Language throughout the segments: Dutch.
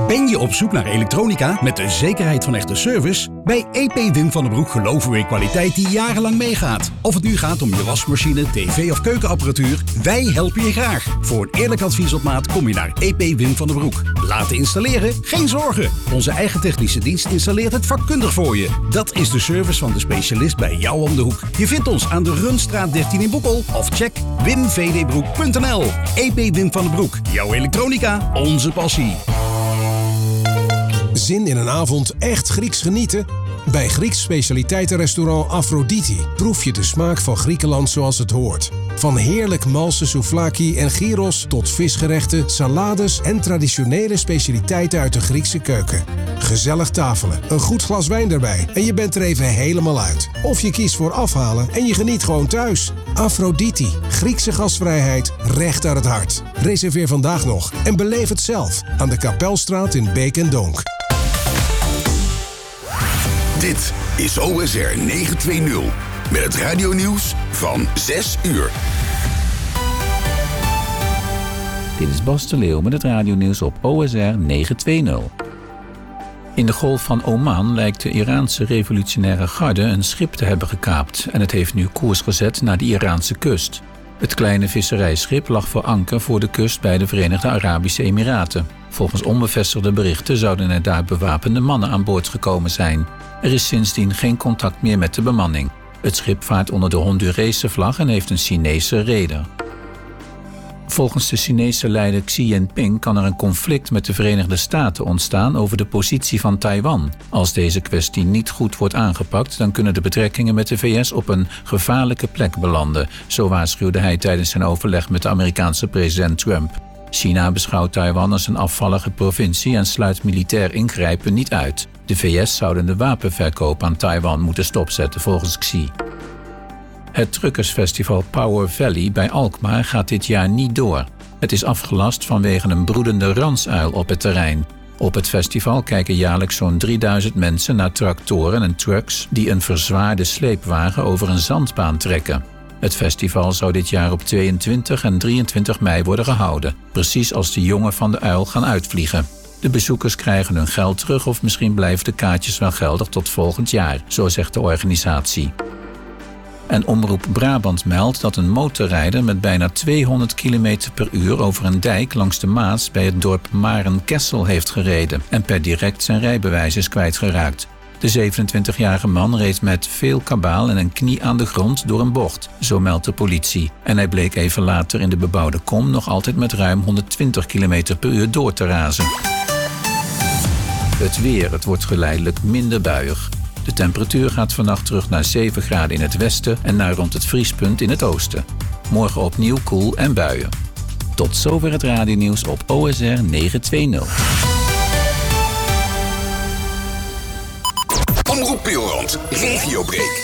Ben je op zoek naar elektronica met de zekerheid van echte service? Bij EP Wim van den Broek geloven we in kwaliteit die jarenlang meegaat. Of het nu gaat om je wasmachine, tv of keukenapparatuur, wij helpen je graag. Voor een eerlijk advies op maat kom je naar EP Wim van den Broek. Laten installeren? Geen zorgen. Onze eigen technische dienst installeert het vakkundig voor je. Dat is de service van de specialist bij jou om de hoek. Je vindt ons aan de Runstraat 13 in Boekel of check wimvdbroek.nl. EP Wim van den Broek. Jouw elektronica, onze passie. Zin in een avond echt Grieks genieten? Bij Grieks specialiteitenrestaurant Aphrodite proef je de smaak van Griekenland zoals het hoort. Van heerlijk malse souvlaki en gyros tot visgerechten, salades en traditionele specialiteiten uit de Griekse keuken. Gezellig tafelen, een goed glas wijn erbij en je bent er even helemaal uit. Of je kiest voor afhalen en je geniet gewoon thuis. Aphrodite, Griekse gastvrijheid, recht uit het hart. Reserveer vandaag nog en beleef het zelf aan de Kapelstraat in Beek en Donk. Dit is OSR 920 met het radionieuws van 6 uur. Dit is Bas de Leeuw met het radionieuws op OSR 920. In de Golf van Oman lijkt de Iraanse revolutionaire garde een schip te hebben gekaapt en het heeft nu koers gezet naar de Iraanse kust. Het kleine visserijschip lag voor anker voor de kust bij de Verenigde Arabische Emiraten. Volgens onbevestigde berichten zouden er daar bewapende mannen aan boord gekomen zijn. Er is sindsdien geen contact meer met de bemanning. Het schip vaart onder de Hondurese vlag en heeft een Chinese reder. Volgens de Chinese leider Xi Jinping kan er een conflict met de Verenigde Staten ontstaan over de positie van Taiwan. Als deze kwestie niet goed wordt aangepakt, dan kunnen de betrekkingen met de VS op een gevaarlijke plek belanden, zo waarschuwde hij tijdens zijn overleg met de Amerikaanse president Trump. China beschouwt Taiwan als een afvallige provincie en sluit militair ingrijpen niet uit. De VS zouden de wapenverkoop aan Taiwan moeten stopzetten volgens Xi. Het truckersfestival Power Valley bij Alkmaar gaat dit jaar niet door. Het is afgelast vanwege een broedende ransuil op het terrein. Op het festival kijken jaarlijks zo'n 3000 mensen naar tractoren en trucks die een verzwaarde sleepwagen over een zandbaan trekken. Het festival zou dit jaar op 22 en 23 mei worden gehouden, precies als de jongen van de uil gaan uitvliegen. De bezoekers krijgen hun geld terug of misschien blijven de kaartjes wel geldig tot volgend jaar, zo zegt de organisatie. En Omroep Brabant meldt dat een motorrijder met bijna 200 km per uur over een dijk langs de Maas bij het dorp Marenkessel heeft gereden en per direct zijn rijbewijs is kwijtgeraakt. De 27-jarige man reed met veel kabaal en een knie aan de grond door een bocht, zo meldt de politie. En hij bleek even later in de bebouwde kom nog altijd met ruim 120 km per uur door te razen. Het weer, het wordt geleidelijk minder buiig. De temperatuur gaat vannacht terug naar 7 graden in het westen en naar rond het vriespunt in het oosten. Morgen opnieuw koel en buien. Tot zover het radionieuws op OSR 920. Omroep Pilrand, Regiobreak.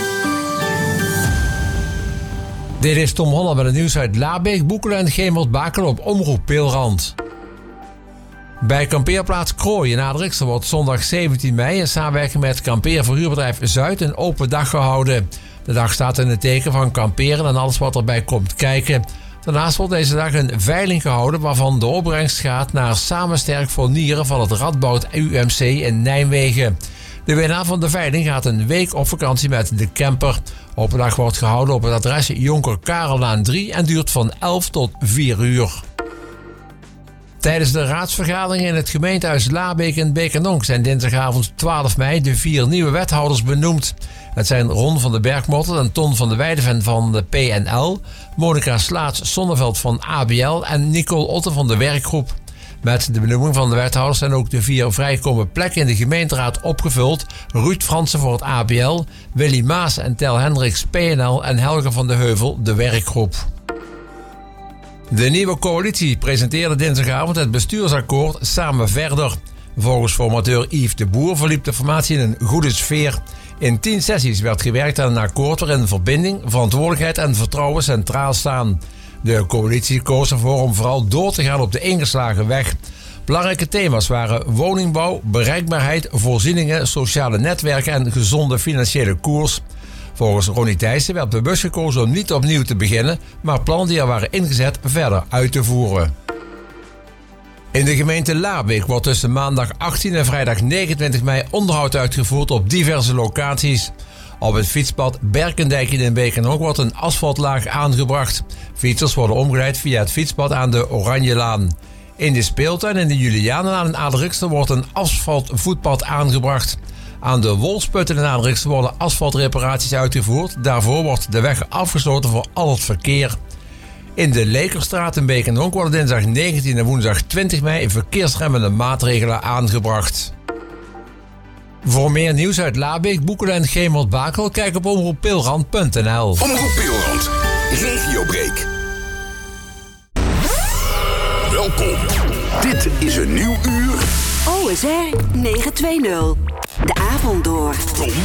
Dit is Tom Holland met het nieuws uit Labeek, Boekelen en Gemert-Bakel op Omroep Pilrand. Bij kampeerplaats Krooi in Adrixen wordt zondag 17 mei in samenwerking met kampeerverhuurbedrijf Zuid een open dag gehouden. De dag staat in het teken van kamperen en alles wat erbij komt kijken. Daarnaast wordt deze dag een veiling gehouden waarvan de opbrengst gaat naar Samen Sterk voor Nieren van het Radboud UMC in Nijmegen. De winnaar van de veiling gaat een week op vakantie met de camper. Open dag wordt gehouden op het adres Jonker Karellaan 3 en duurt van 11 tot 4 uur. Tijdens de raadsvergadering in het gemeentehuis Labeek in Beek en Donk zijn dinsdagavond 12 mei de 4 nieuwe wethouders benoemd. Het zijn Ron van de Bergmotter en Ton van de Weideven van de PNL, Monica Slaats-Sonneveld van ABL en Nicole Otte van de werkgroep. Met de benoeming van de wethouders zijn ook de 4 vrijgekomen plekken in de gemeenteraad opgevuld. Ruud Fransen voor het ABL, Willy Maas en Tel Hendricks PNL en Helge van de Heuvel de werkgroep. De nieuwe coalitie presenteerde dinsdagavond het bestuursakkoord Samen Verder. Volgens formateur Yves de Boer verliep de formatie in een goede sfeer. In 10 sessies werd gewerkt aan een akkoord waarin verbinding, verantwoordelijkheid en vertrouwen centraal staan. De coalitie koos ervoor om vooral door te gaan op de ingeslagen weg. Belangrijke thema's waren woningbouw, bereikbaarheid, voorzieningen, sociale netwerken en gezonde financiële koers. Volgens Ronnie Thijssen werd bewust gekozen om niet opnieuw te beginnen, maar plannen die er waren ingezet verder uit te voeren. In de gemeente Labeek wordt tussen maandag 18 en vrijdag 29 mei onderhoud uitgevoerd op diverse locaties. Op het fietspad Berkendijk in Den Beek-en-Honk wordt een asfaltlaag aangebracht. Fietsers worden omgeleid via het fietspad aan de Oranjelaan. In de speeltuin in de Julianenlaan in Aderikster wordt een asfaltvoetpad aangebracht. Aan de Wolfsputten in Aderikster worden asfaltreparaties uitgevoerd. Daarvoor wordt de weg afgesloten voor al het verkeer. In de Lekerstraat in Beek-en-Honk worden dinsdag 19 en woensdag 20 mei verkeersremmende maatregelen aangebracht. Voor meer nieuws uit Labeek, Boekelen en Gemert-Bakel, kijk op omroeppilrand.nl. Omroep Pilrand, regiobreak. Welkom. Dit is een nieuw uur. OSR 920. De avond door. Tom